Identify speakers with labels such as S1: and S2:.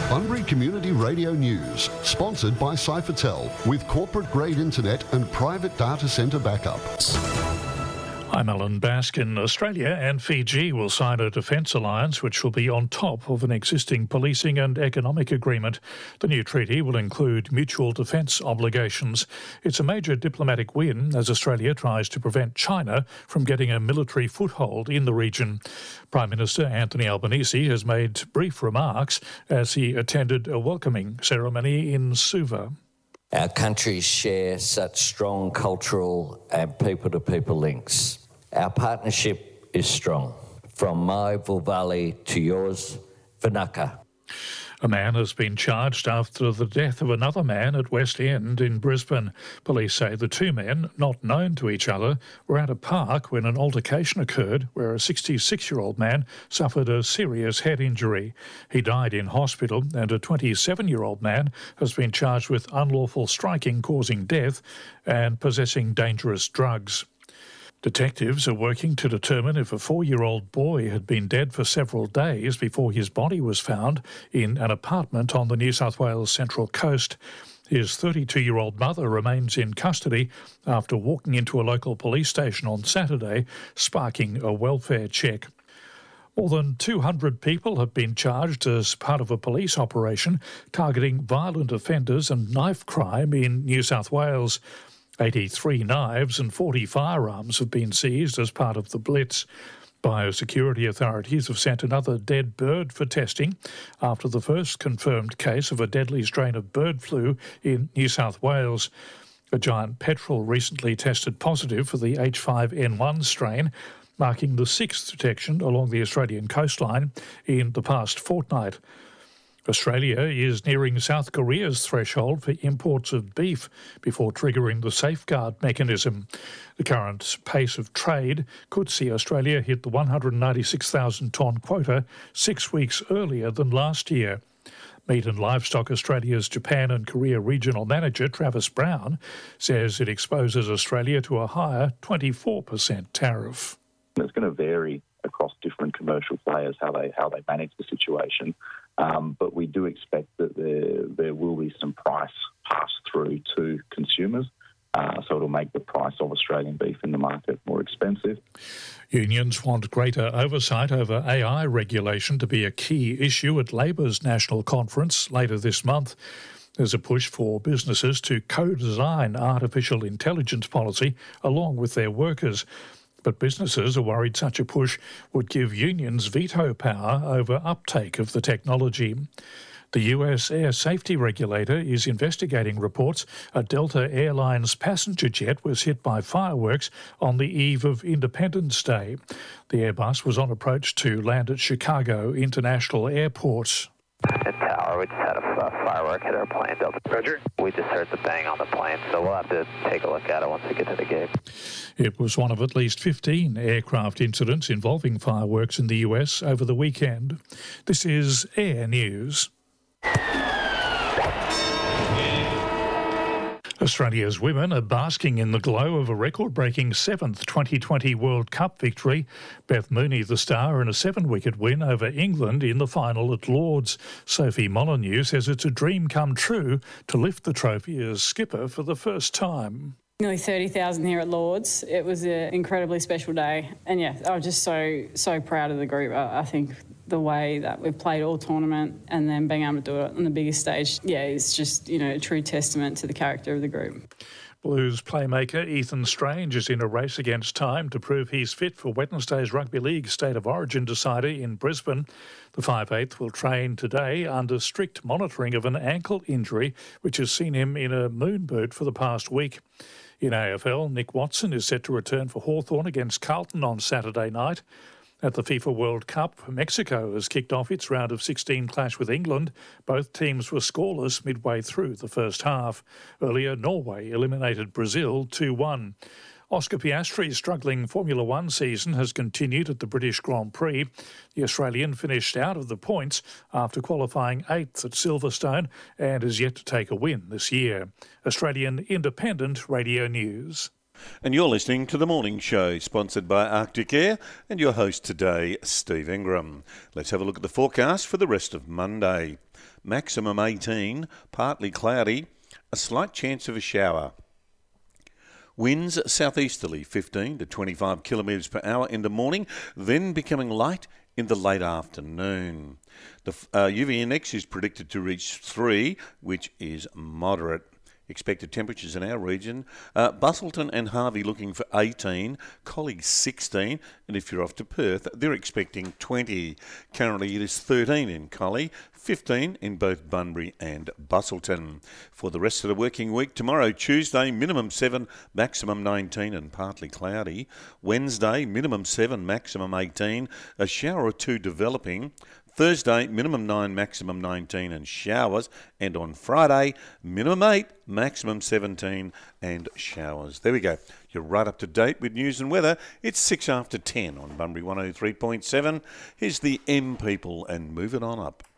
S1: Bunbury Community Radio News, sponsored by Cyphertel, with corporate-grade internet and private data centre backup.
S2: I'm Alan Baskin. Australia and Fiji will sign a defence alliance which will be on top of an existing policing and economic agreement. The new treaty will include mutual defence obligations. It's a major diplomatic win as Australia tries to prevent China from getting a military foothold in the region. Prime Minister Anthony Albanese has made brief remarks as he attended a welcoming ceremony in Suva.
S3: Our countries share such strong cultural and people-to-people links. Our partnership is strong, from my Vulvali to yours, Vinaka.
S2: A man has been charged after the death of another man at West End in Brisbane. Police say the two men, not known to each other, were at a park when an altercation occurred where a 66-year-old man suffered a serious head injury. He died in hospital, and a 27-year-old man has been charged with unlawful striking causing death and possessing dangerous drugs. Detectives are working to determine if a 4-year-old boy had been dead for several days before his body was found in an apartment on the New South Wales Central Coast. His 32-year-old mother remains in custody after walking into a local police station on Saturday, sparking a welfare check. More than 200 people have been charged as part of a police operation targeting violent offenders and knife crime in New South Wales. 83 knives and 40 firearms have been seized as part of the blitz. Biosecurity authorities have sent another dead bird for testing after the first confirmed case of a deadly strain of bird flu in New South Wales. A giant petrel recently tested positive for the H5N1 strain, marking the sixth detection along the Australian coastline in the past fortnight. Australia is nearing South Korea's threshold for imports of beef before triggering the safeguard mechanism. The current pace of trade could see Australia hit the 196,000-tonne quota 6 weeks earlier than last year. Meat and Livestock Australia's Japan and Korea Regional Manager, Travis Brown, says it exposes Australia to a higher 24% tariff.
S4: It's going to vary across different commercial players how they manage the situation. But we do expect that there will be some price pass-through to consumers, so it'll make the price of Australian beef in the market more expensive.
S2: Unions want greater oversight over AI regulation to be a key issue at Labor's National Conference later this month. There's a push for businesses to co-design artificial intelligence policy along with their workers. But businesses are worried such a push would give unions veto power over uptake of the technology. The US air safety regulator is investigating reports a Delta Airlines passenger jet was hit by fireworks on the eve of Independence Day. The Airbus was on approach to land at Chicago International Airport.
S5: Tower, we just had a firework hit our plane, Delta. Roger. We just heard the bang on the plane, so we'll have to take a look at it once we get to the gate.
S2: It was one of at least 15 aircraft incidents involving fireworks in the US over the weekend. This is Air News. Australia's women are basking in the glow of a record-breaking 7th 2020 World Cup victory. Beth Mooney, the star, in a 7-wicket win over England in the final at Lord's. Sophie Molyneux says it's a dream come true to lift the trophy as skipper for the first time.
S6: Nearly 30,000 here at Lord's. It was an incredibly special day. And yeah, I was just so proud of the group. I think the way that we've played all tournament and then being able to do it on the biggest stage, yeah, it's just, a true testament to the character of the group.
S2: Blues playmaker Ethan Strange is in a race against time to prove he's fit for Wednesday's Rugby League State of Origin decider in Brisbane. The 5'8" will train today under strict monitoring of an ankle injury, which has seen him in a moon boot for the past week. In AFL, Nick Watson is set to return for Hawthorn against Carlton on Saturday night. At the FIFA World Cup, Mexico has kicked off its round of 16 clash with England. Both teams were scoreless midway through the first half. Earlier, Norway eliminated Brazil 2-1. Oscar Piastri's struggling Formula One season has continued at the British Grand Prix. The Australian finished out of the points after qualifying 8th at Silverstone and is yet to take a win this year. Australian Independent Radio News.
S7: And you're listening to The Morning Show, sponsored by Arctic Air, and your host today, Steve Ingram. Let's have a look at the forecast for the rest of Monday. Maximum 18, partly cloudy, a slight chance of a shower. Winds southeasterly 15 to 25 kilometres per hour in the morning, then becoming light in the late afternoon. The UV index is predicted to reach 3, which is moderate. Expected temperatures in our region, Busselton and Harvey looking for 18, Collie 16, and if you're off to Perth, they're expecting 20. Currently it is 13 in Collie, 15 in both Bunbury and Busselton. For the rest of the working week, tomorrow, Tuesday, minimum 7, maximum 19 and partly cloudy. Wednesday, minimum 7, maximum 18, a shower or two developing. Thursday, minimum 9, maximum 19 and showers. And on Friday, minimum 8, maximum 17 and showers. There we go. You're right up to date with news and weather. It's 6 after 10 on Bunbury 103.7. Here's the M People and Move It On Up.